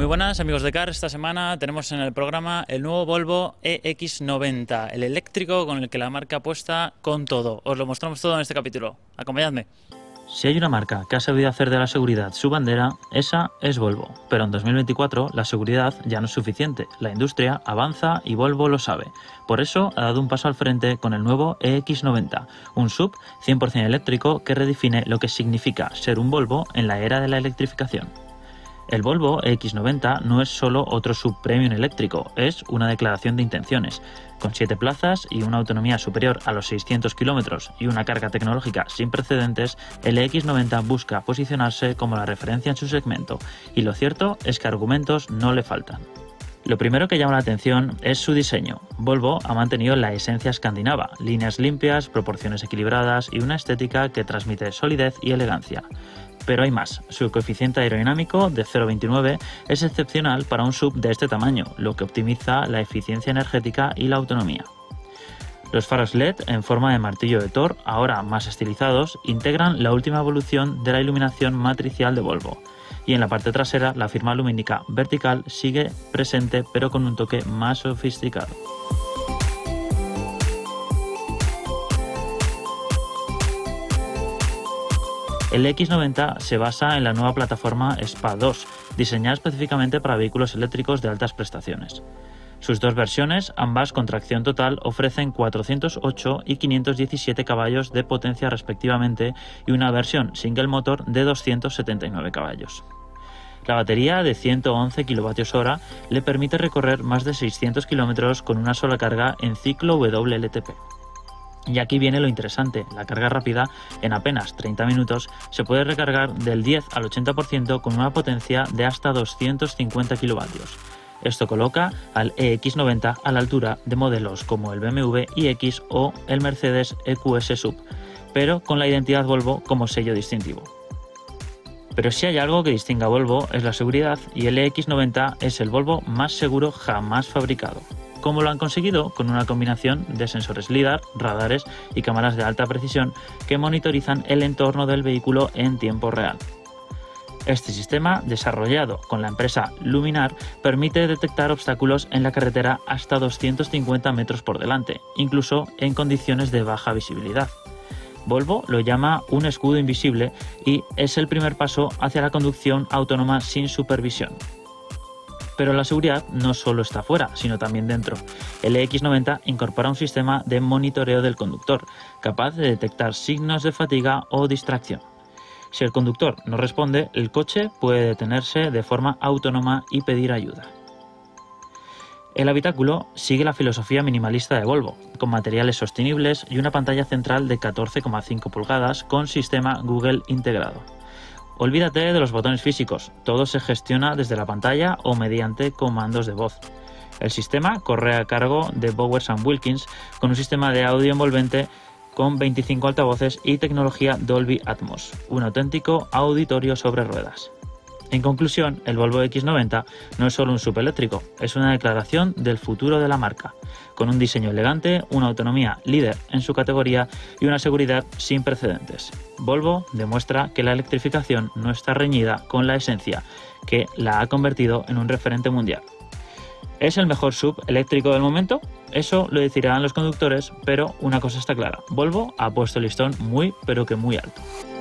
Muy buenas amigos de CAR, esta semana tenemos en el programa el nuevo Volvo EX90, el eléctrico con el que la marca apuesta con todo. Os lo mostramos todo en este capítulo. Acompañadme. Si hay una marca que ha sabido hacer de la seguridad su bandera, esa es Volvo. Pero en 2024 la seguridad ya no es suficiente. La industria avanza y Volvo lo sabe. Por eso ha dado un paso al frente con el nuevo EX90, un SUV 100% eléctrico que redefine lo que significa ser un Volvo en la era de la electrificación. El Volvo EX90 no es solo otro SUV premium eléctrico, es una declaración de intenciones. Con 7 plazas y una autonomía superior a los 600 km y una carga tecnológica sin precedentes, el EX90 busca posicionarse como la referencia en su segmento, y lo cierto es que argumentos no le faltan. Lo primero que llama la atención es su diseño. Volvo ha mantenido la esencia escandinava, líneas limpias, proporciones equilibradas y una estética que transmite solidez y elegancia. Pero hay más, su coeficiente aerodinámico de 0,29 es excepcional para un SUV de este tamaño, lo que optimiza la eficiencia energética y la autonomía. Los faros LED en forma de martillo de Thor, ahora más estilizados, integran la última evolución de la iluminación matricial de Volvo. Y en la parte trasera, la firma lumínica vertical sigue presente pero con un toque más sofisticado. El X90 se basa en la nueva plataforma SPA2, diseñada específicamente para vehículos eléctricos de altas prestaciones. Sus dos versiones, ambas con tracción total, ofrecen 408 y 517 caballos de potencia respectivamente y una versión single motor de 279 caballos. La batería de 111 kWh le permite recorrer más de 600 km con una sola carga en ciclo WLTP. Y aquí viene lo interesante, la carga rápida en apenas 30 minutos se puede recargar del 10 al 80% con una potencia de hasta 250 kW. Esto coloca al EX90 a la altura de modelos como el BMW iX o el Mercedes EQS SUV, pero con la identidad Volvo como sello distintivo. Pero si hay algo que distingue a Volvo es la seguridad, y el EX90 es el Volvo más seguro jamás fabricado. ¿Cómo lo han conseguido? Con una combinación de sensores LiDAR, radares y cámaras de alta precisión que monitorizan el entorno del vehículo en tiempo real. Este sistema, desarrollado con la empresa Luminar, permite detectar obstáculos en la carretera hasta 250 metros por delante, incluso en condiciones de baja visibilidad. Volvo lo llama un escudo invisible y es el primer paso hacia la conducción autónoma sin supervisión. Pero la seguridad no solo está fuera, sino también dentro. El EX90 incorpora un sistema de monitoreo del conductor, capaz de detectar signos de fatiga o distracción. Si el conductor no responde, el coche puede detenerse de forma autónoma y pedir ayuda. El habitáculo sigue la filosofía minimalista de Volvo, con materiales sostenibles y una pantalla central de 14,5 pulgadas con sistema Google integrado. Olvídate de los botones físicos, todo se gestiona desde la pantalla o mediante comandos de voz. El sistema corre a cargo de Bowers & Wilkins con un sistema de audio envolvente con 25 altavoces y tecnología Dolby Atmos, un auténtico auditorio sobre ruedas. En conclusión, el Volvo X90 no es solo un SUV eléctrico, es una declaración del futuro de la marca, con un diseño elegante, una autonomía líder en su categoría y una seguridad sin precedentes. Volvo demuestra que la electrificación no está reñida con la esencia, que la ha convertido en un referente mundial. ¿Es el mejor SUV eléctrico del momento? Eso lo decidirán los conductores, pero una cosa está clara, Volvo ha puesto el listón muy pero que muy alto.